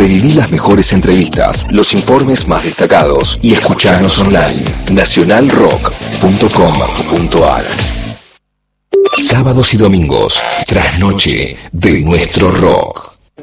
Reviví las mejores entrevistas, los informes más destacados y escucharnos online. nacionalrock.com.ar. Sábados y domingos, trasnoche de nuestro rock.